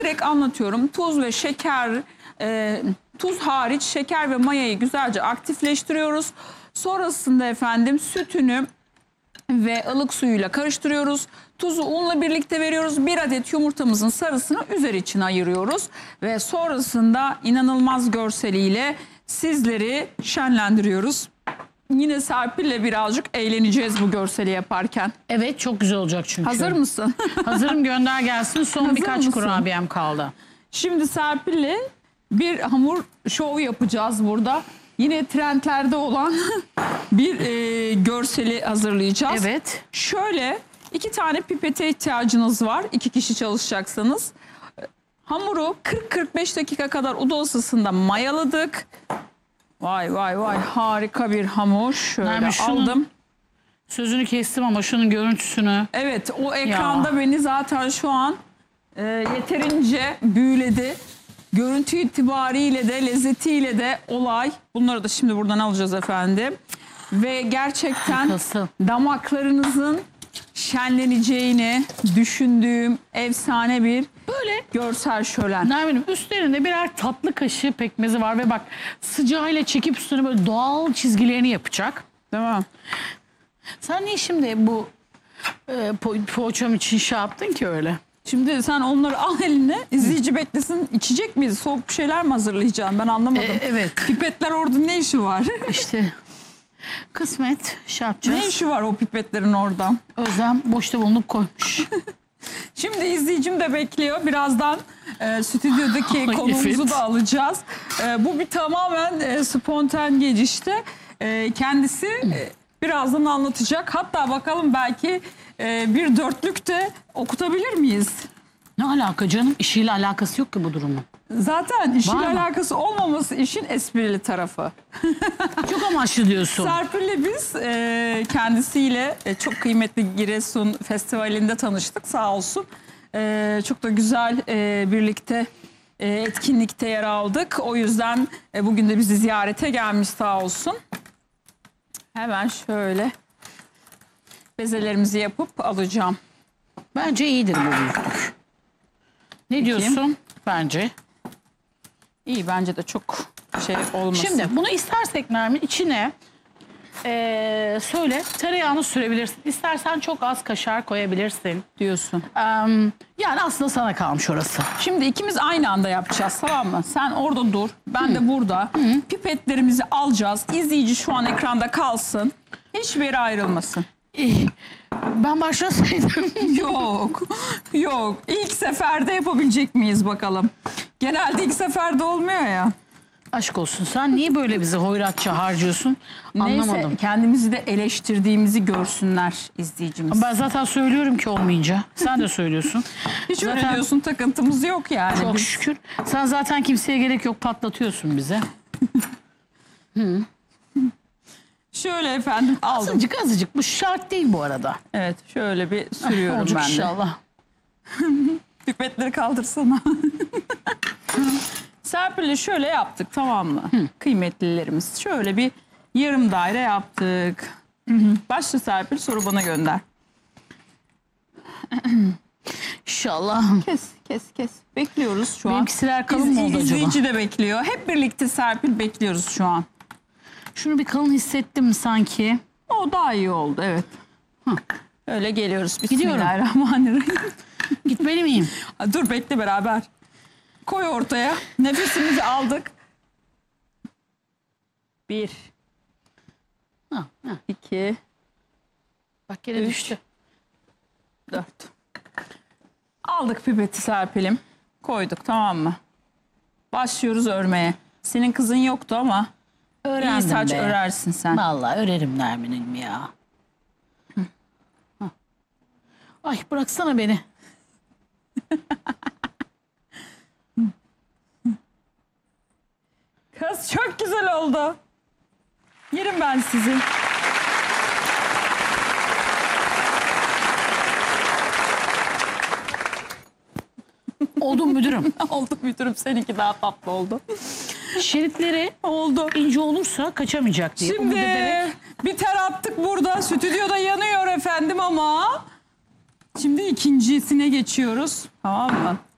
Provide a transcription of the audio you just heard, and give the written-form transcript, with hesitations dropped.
Direkt anlatıyorum. Tuz ve şeker, tuz hariç şeker ve mayayı güzelce aktifleştiriyoruz. Sonrasında efendim sütünü ve ılık suyuyla karıştırıyoruz. Tuzu unla birlikte veriyoruz. Bir adet yumurtamızın sarısını üzeri için ayırıyoruz. Ve sonrasında inanılmaz görseliyle sizleri şenlendiriyoruz. Yine Serpil'le birazcık eğleneceğiz bu görseli yaparken. Evet, çok güzel olacak çünkü. Hazır mısın? Hazırım, gönder gelsin. Son Hazır birkaç mısın? kurabiyem kaldı. Şimdi Serpil'le bir hamur şovu yapacağız burada. Yine trendlerde olan bir görseli hazırlayacağız. Evet. Şöyle 2 tane pipete ihtiyacınız var. 2 kişi çalışacaksanız. Hamuru 40-45 dakika kadar oda ısısında mayaladık. Vay vay vay, harika bir hamur. Şöyle Nermin, şunun aldım. Sözünü kestim ama şunun görüntüsünü. Evet, o ekranda beni zaten şu an yeterince büyüledi. Görüntü itibariyle de lezzetiyle de olay. Bunları da şimdi buradan alacağız efendim. Ve gerçekten Nasıl? damaklarınızın şenleneceğini düşündüğüm efsane bir Böyle görsel şölen. Nermin'im, üstlerinde birer tatlı kaşığı pekmezi var ve bak sıcağıyla çekip üstüne böyle doğal çizgilerini yapacak. Tamam. Sen niye şimdi bu poğaçam için şey yaptın ki öyle? Şimdi sen onları al eline, izleyici beklesin. İçecek miyiz? Soğuk bir şeyler mi hazırlayacaksın? Ben anlamadım. Evet. Pipetler orada ne işi var? İşte kısmet şey yapacağız. Ne işi var o pipetlerin orada? Özlem boşta bulunup koymuş. Şimdi izleyicim de bekliyor. Birazdan stüdyodaki Ay, konuğumuzu evet. da alacağız. Bu bir tamamen spontan gelişti. Kendisi birazdan anlatacak. Hatta bakalım belki bir dörtlük de okutabilir miyiz? Ne alaka canım? İşiyle alakası yok ki bu durumun. Zaten işin Var mı? alakası olmaması işin esprili tarafı. Çok amaçlı diyorsun. Serpil'le biz kendisiyle çok kıymetli Giresun Festivali'nde tanıştık, sağ olsun. Çok da güzel birlikte etkinlikte yer aldık. O yüzden bugün de bizi ziyarete gelmiş, sağ olsun. Hemen şöyle bezelerimizi yapıp alacağım. Bence iyidir bu büyüklük. Ne diyorsun? Bence. İyi, bence de çok şey olmasın. Şimdi bunu istersek Nermin içine söyle tereyağını sürebilirsin. İstersen çok az kaşar koyabilirsin. diyorsun. Yani aslında sana kalmış orası. Şimdi ikimiz aynı anda yapacağız, tamam mı? Sen orada dur, ben de burada. Pipetlerimizi alacağız. İzleyici şu an ekranda kalsın. Hiçbir yere ayrılmasın. Ben başlasaydım. Yok, yok. İlk seferde yapabilecek miyiz bakalım? Genelde ilk seferde olmuyor ya. Aşk olsun, sen niye böyle bizi hoyratça harcıyorsun? Anlamadım. Neyse, kendimizi de eleştirdiğimizi görsünler izleyicimiz. Ben zaten söylüyorum ki olmayınca. Sen de söylüyorsun. Hiç öyle zaten diyorsun, takıntımız yok yani. çok Biz- şükür. Sen zaten kimseye gerek yok, patlatıyorsun bize. Şöyle efendim aldım. Azıcık azıcık, bu şart değil bu arada. Evet, şöyle bir sürüyorum Olacak ben de. inşallah. Pipetleri kaldırsana. Serpil'le şöyle yaptık, tamam mı? Kıymetlilerimiz. Şöyle bir yarım daire yaptık. Başla Serpil, soru bana gönder. İnşallah. Kes. Bekliyoruz şu an. Benimkisiler kalın mı oldu acaba? İzleyici de bekliyor. Hep birlikte Serpil bekliyoruz şu an. Şunu bir kalın hissettim sanki. O daha iyi oldu, evet. Öyle geliyoruz. Gidiyorum. Bismillahirrahmanirrahim. Gitmeli miyim? Dur, bekle beraber. Koy ortaya. Nefesimizi aldık. 1, Ha, ha. 2, Bak yere Üç. düştü. 4. Aldık pipeti Serpil'im. Koyduk, tamam mı? Başlıyoruz örmeye. Senin kızın yoktu ama Öğrendim iyi saç be. örersin sen. Vallahi örerim Nermin'im ya. Ay bıraksana beni. Kız çok güzel oldu. Yerim ben sizi. Oldum müdürüm. Oldu müdürüm, seninki daha tatlı oldu. Şeritleri Oldu. ince olursa kaçamayacak diye umut Şimdi ederek. bir ter attık burada. Stüdyoda yanıyor efendim ama şimdi ikincisine geçiyoruz. Tamam mı?